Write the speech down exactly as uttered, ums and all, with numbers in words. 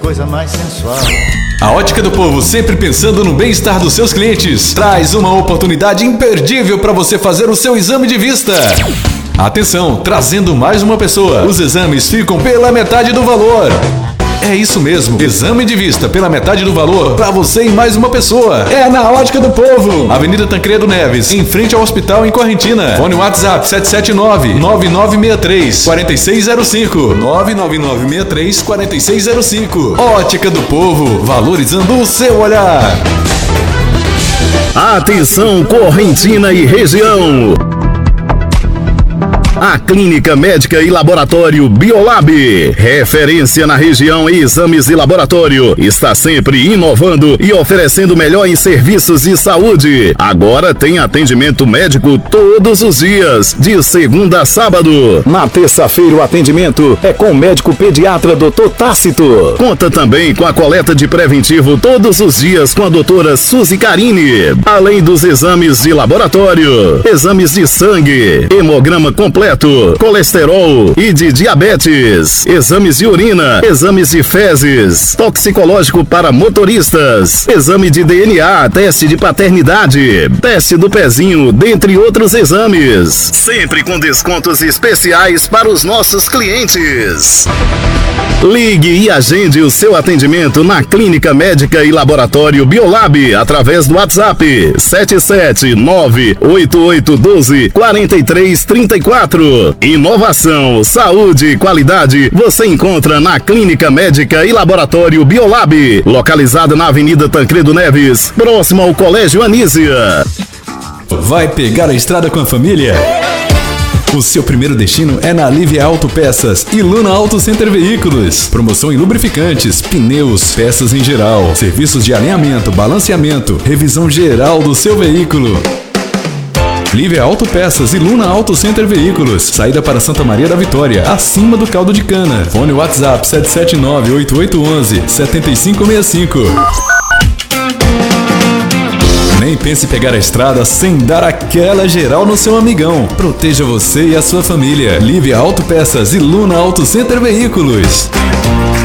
coisa mais sensual. A Ótica do Povo, sempre pensando no bem-estar dos seus clientes, traz uma oportunidade imperdível para você fazer o seu exame de vista. Atenção, trazendo mais uma pessoa. Os exames ficam pela metade do valor. É isso mesmo, exame de vista pela metade do valor para você e mais uma pessoa. É na Ótica do Povo, Avenida Tancredo Neves, em frente ao hospital em Correntina. Fone WhatsApp sete sete nove, nove nove seis três, quatro seis zero cinco, nove nove nove seis três, quatro seis zero cinco. Ótica do Povo, valorizando o seu olhar. Atenção, Correntina e região. A Clínica Médica e Laboratório Biolab, referência na região em exames e laboratório, está sempre inovando e oferecendo melhor em serviços de saúde. Agora tem atendimento médico todos os dias, de segunda a sábado. Na terça-feira o atendimento é com o médico pediatra doutor Tácito. Conta também com a coleta de preventivo todos os dias com a doutora Suzy Carini. Além dos exames de laboratório, exames de sangue, hemograma completo, colesterol e de diabetes, exames de urina, exames de fezes, toxicológico para motoristas, exame de D N A, teste de paternidade, teste do pezinho, dentre outros exames. Sempre com descontos especiais para os nossos clientes. Ligue e agende o seu atendimento na Clínica Médica e Laboratório Biolab através do WhatsApp sete sete nove, oito oito um dois, quatro três três quatro. Inovação, saúde e qualidade você encontra na Clínica Médica e Laboratório Biolab, localizada na Avenida Tancredo Neves, próximo ao Colégio Anísia. Vai pegar a estrada com a família? O seu primeiro destino é na Lívia Autopeças e Luna Auto Center Veículos. Promoção em lubrificantes, pneus, peças em geral, serviços de alinhamento, balanceamento, revisão geral do seu veículo. Lívia Autopeças e Luna Auto Center Veículos. Saída para Santa Maria da Vitória, acima do Caldo de Cana. Fone WhatsApp sete sete nove, oito oito um um, sete cinco seis cinco. Nem pense em pegar a estrada sem dar aquela geral no seu amigão. Proteja você e a sua família. Lívia Autopeças e Luna Auto Center Veículos.